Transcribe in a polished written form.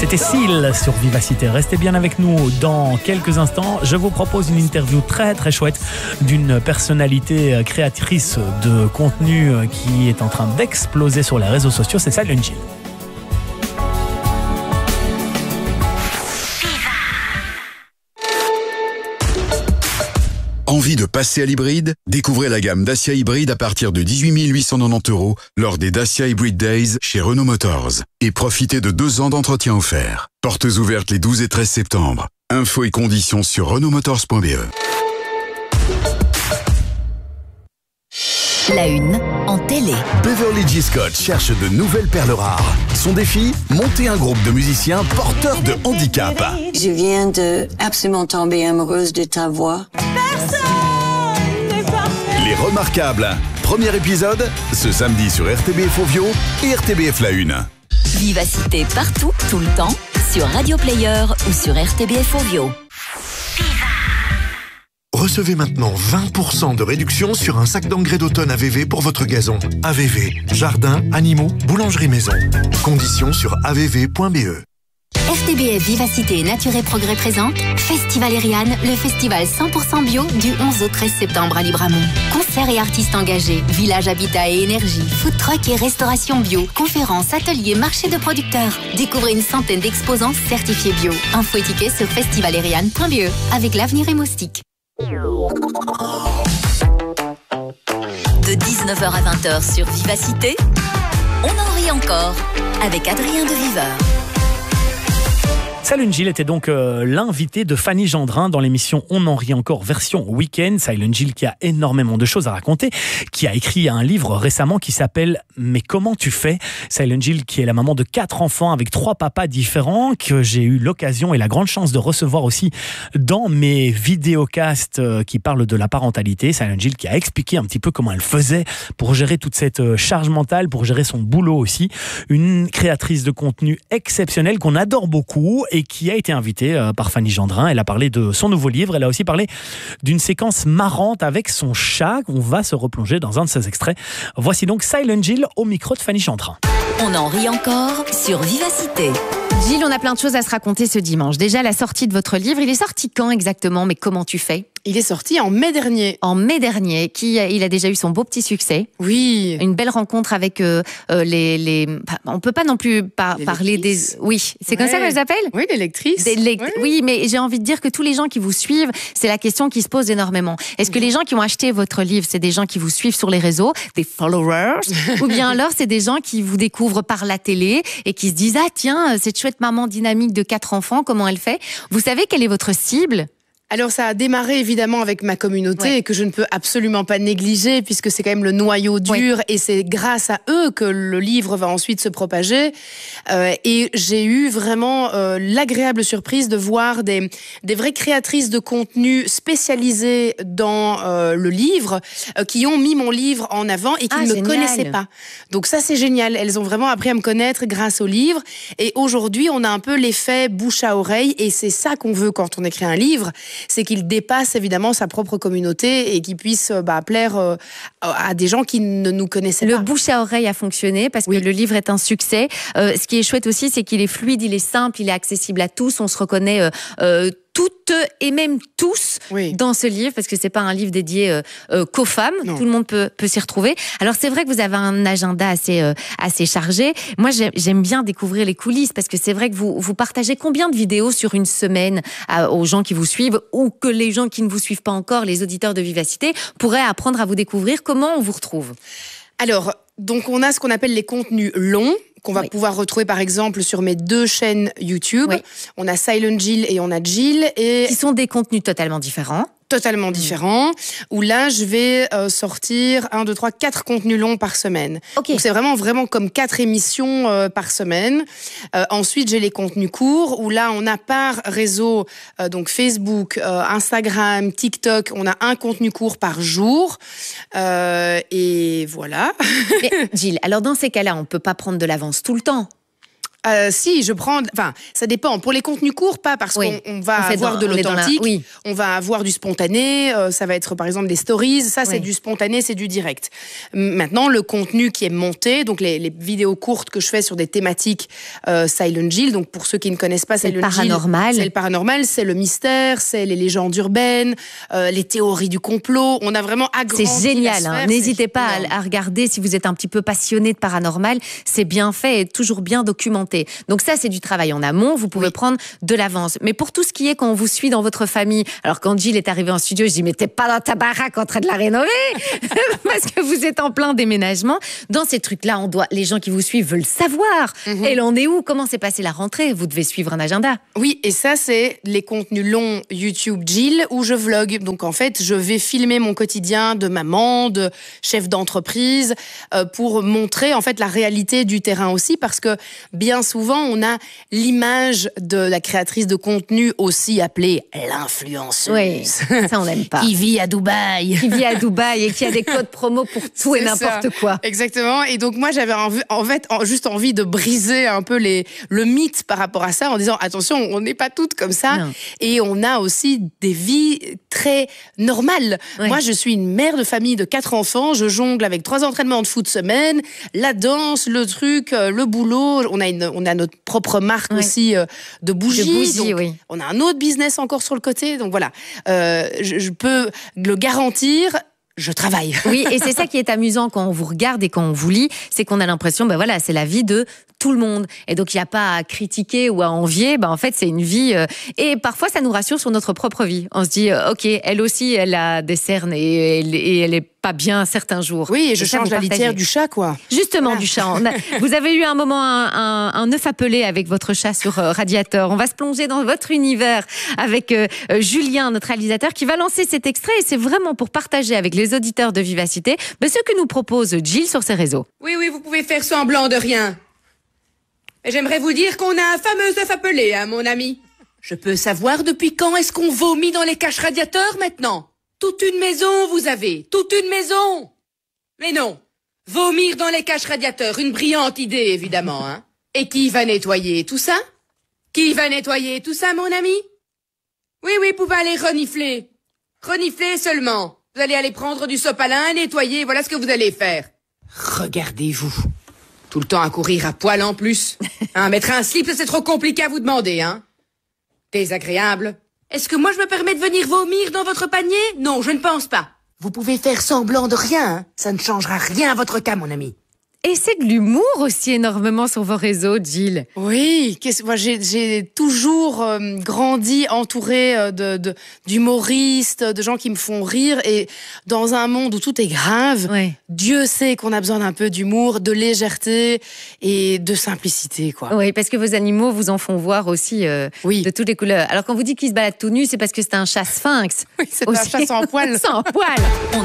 C'était Seal sur Vivacité. Restez bien avec nous dans quelques instants. Je vous propose une interview très très chouette d'une personnalité créatrice de contenu qui est en train d'exploser sur les réseaux sociaux. C'est Silent Jill. Envie de passer à l'hybride? Découvrez la gamme Dacia Hybride à partir de 18 890 € lors des Dacia Hybrid Days chez Renault Motors. Et profitez de 2 ans d'entretien offert. Portes ouvertes les 12 et 13 septembre. Infos et conditions sur renaultmotors.be. La une en télé. Beverly G. Scott cherche de nouvelles perles rares. Son défi, monter un groupe de musiciens porteurs de handicap. Je viens de absolument tomber amoureuse de ta voix. Les Remarquables. Premier épisode, ce samedi sur RTBF Ovio et RTBF La Une. Vivacité partout, tout le temps, sur Radio Player ou sur RTBF Ovio. Recevez maintenant 20% de réduction sur un sac d'engrais d'automne AVV pour votre gazon. AVV, jardin, animaux, boulangerie maison. Conditions sur avv.be. RTBF Vivacité et Nature et Progrès présente Festival Ariane, le festival 100% bio du 11 au 13 septembre à Libramont. Concerts et artistes engagés, village habitat et énergie, food truck et restauration bio, conférences, ateliers, marchés de producteurs. Découvrez une centaine d'exposants certifiés bio. Info et tickets sur festivalariane.be avec l'avenir et Moustique. De 19h à 20h sur Vivacité, on en rit encore avec Adrien de Viveur. Silent Jill était donc l'invité de Fanny Gendrin dans l'émission On en rit encore version week-end. Silent Jill qui a énormément de choses à raconter, qui a écrit un livre récemment qui s'appelle Mais comment tu fais? Silent Jill qui est la maman de 4 enfants avec 3 papas différents, que j'ai eu l'occasion et la grande chance de recevoir aussi dans mes vidéocasts qui parlent de la parentalité. Silent Jill qui a expliqué un petit peu comment elle faisait pour gérer toute cette charge mentale, pour gérer son boulot aussi. Une créatrice de contenu exceptionnelle qu'on adore beaucoup et qui a été invitée par Fanny Gendrin. Elle a parlé de son nouveau livre. Elle a aussi parlé d'une séquence marrante avec son chat. On va se replonger dans un de ses extraits. Voici donc Silent Jill au micro de Fanny Gendrin. On en rit encore sur Vivacité. Gilles, on a plein de choses à se raconter ce dimanche. Déjà, la sortie de votre livre, il est sorti quand exactement? Mais comment tu fais? Il est sorti en mai dernier. En mai dernier, il a déjà eu son beau petit succès. Oui. Une belle rencontre avec on peut pas non plus parler des... Oui, c'est comme ça qu'elles s'appellent? Oui, les lectrices. Oui, mais j'ai envie de dire que tous les gens qui vous suivent, c'est la question qui se pose énormément. Est-ce que les gens qui ont acheté votre livre, c'est des gens qui vous suivent sur les réseaux, des followers, ou bien alors c'est des gens qui vous découvrent par la télé et qui se disent « Ah tiens, cette chouette maman dynamique de 4 enfants, comment elle fait ?» Vous savez quelle est votre cible ? Alors ça a démarré évidemment avec ma communauté et que je ne peux absolument pas négliger puisque c'est quand même le noyau dur et c'est grâce à eux que le livre va ensuite se propager. Et j'ai eu vraiment l'agréable surprise de voir des vraies créatrices de contenu spécialisées dans le livre qui ont mis mon livre en avant et qui ne me connaissaient pas. Donc ça c'est génial. Elles ont vraiment appris à me connaître grâce au livre. Et aujourd'hui on a un peu l'effet bouche à oreille et c'est ça qu'on veut quand on écrit un livre. C'est qu'il dépasse évidemment sa propre communauté et qu'il puisse plaire à des gens qui ne nous connaissaient pas. Le bouche à oreille a fonctionné parce que le livre est un succès. Ce qui est chouette aussi, c'est qu'il est fluide, il est simple, il est accessible à tous. On se reconnaît toutes et même tous dans ce livre parce que c'est pas un livre dédié qu'aux femmes. Tout le monde peut s'y retrouver. Alors c'est vrai que vous avez un agenda assez chargé. Moi j'aime bien découvrir les coulisses parce que c'est vrai que vous partagez combien de vidéos sur une semaine aux gens qui vous suivent ou que les gens qui ne vous suivent pas encore, les auditeurs de Vivacité, pourraient apprendre à vous découvrir. Comment on vous retrouve? Alors, donc on a ce qu'on appelle les contenus longs qu'on va pouvoir retrouver par exemple sur mes 2 chaînes YouTube. On a Silent Jill et on a Jill. Qui sont des contenus totalement différents. Totalement différent, où là, je vais sortir 1, 2, 3, 4 contenus longs par semaine. Donc, c'est vraiment comme 4 émissions par semaine. Ensuite, j'ai les contenus courts, où là, on a par réseau, donc Facebook, Instagram, TikTok, on a un contenu court par jour. Et voilà. Mais, Jill, alors dans ces cas-là, on peut pas prendre de l'avance tout le temps. Si, je prends... Enfin, ça dépend. Pour les contenus courts, pas parce qu'on va avoir de l'authentique. On va avoir du spontané. Ça va être, par exemple, des stories. Ça, c'est du spontané, c'est du direct. Maintenant, le contenu qui est monté, donc les vidéos courtes que je fais sur des thématiques Silent Hill. Donc, pour ceux qui ne connaissent pas Silent Hill, c'est le paranormal, c'est le mystère, c'est les légendes urbaines, les théories du complot. On a vraiment agrandi. C'est génial. N'hésitez pas à regarder si vous êtes un petit peu passionné de paranormal. C'est bien fait et toujours bien documenté. Donc ça, c'est du travail en amont. Vous pouvez prendre de l'avance. Mais pour tout ce qui est quand on vous suit dans votre famille, alors quand Jill est arrivée en studio, je dis mais t'es pas dans ta baraque en train de la rénover parce que vous êtes en plein déménagement. Dans ces trucs-là, les gens qui vous suivent veulent savoir. Elle en est où? Comment s'est passée la rentrée? Vous devez suivre un agenda. Oui, et ça, c'est les contenus longs YouTube Jill où je vlog. Donc en fait, je vais filmer mon quotidien de maman, de chef d'entreprise pour montrer en fait la réalité du terrain aussi, parce que bien souvent, on a l'image de la créatrice de contenu aussi appelée l'influenceuse. Oui, ça on n'aime pas. Qui vit à Dubaï. Qui vit à Dubaï et qui a des codes promo pour tout et n'importe quoi. Exactement. Et donc moi, j'avais juste envie de briser un peu le mythe par rapport à ça en disant attention, on n'est pas toutes comme ça. Non. Et on a aussi des vies très normales. Ouais. Moi, je suis une mère de famille de 4 enfants. Je jongle avec 3 entraînements de foot semaine, la danse, le truc, le boulot. On a notre propre marque aussi de bougies. Donc, on a un autre business encore sur le côté. Donc voilà, je peux le garantir. Je travaille. Oui, et c'est ça qui est amusant quand on vous regarde et quand on vous lit, c'est qu'on a l'impression, c'est la vie de tout le monde. Et donc, il n'y a pas à critiquer ou à envier. En fait, c'est une vie... Et parfois, ça nous rassure sur notre propre vie. On se dit, OK, elle aussi, elle a des cernes et elle est pas bien certains jours. Oui, et je change la litière du chat, quoi. Justement, du chat. Vous avez eu un moment, un œuf appelé avec votre chat sur Radiator. On va se plonger dans votre univers avec Julien, notre réalisateur, qui va lancer cet extrait. Et c'est vraiment pour partager avec les auditeurs de Vivacité ce que nous propose Jill sur ses réseaux. Oui, vous pouvez faire semblant de rien. Et j'aimerais vous dire qu'on a un fameux œuf appelé, mon ami. Je peux savoir depuis quand est-ce qu'on vomit dans les caches radiateurs maintenant? Toute une maison, vous avez. Toute une maison. Mais non. Vomir dans les caches radiateurs, une brillante idée, évidemment, hein. Et qui va nettoyer tout ça? Qui va nettoyer tout ça, mon ami? Oui, vous pouvez aller renifler. Renifler seulement. Vous allez aller prendre du sopalin, nettoyer, voilà ce que vous allez faire. Regardez-vous. Tout le temps à courir à poil en plus. Mettre un slip, c'est trop compliqué à vous demander, hein. Désagréable. Est-ce que moi je me permets de venir vomir dans votre panier? Non, je ne pense pas. Vous pouvez faire semblant de rien, hein. Ça ne changera rien à votre cas, mon ami. Et c'est de l'humour aussi énormément sur vos réseaux, Jill. Oui, moi j'ai toujours grandi entourée d'humoristes, de gens qui me font rire. Et dans un monde où tout est grave, Dieu sait qu'on a besoin d'un peu d'humour, de légèreté et de simplicité, quoi. Oui, parce que vos animaux vous en font voir aussi de toutes les couleurs. Alors quand vous dites qu'il se balade tout nu, c'est parce que c'est un chat sphinx. Oui, c'est un chat sans poil. Sans poil.